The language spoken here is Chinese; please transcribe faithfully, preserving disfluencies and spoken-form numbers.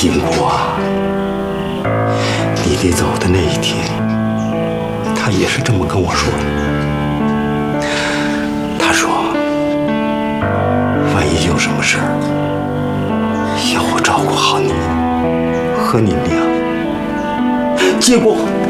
金国啊，你得走的那一天，他也是这么跟我说的。他说，万一有什么事儿，要我照顾好你和你娘。结果。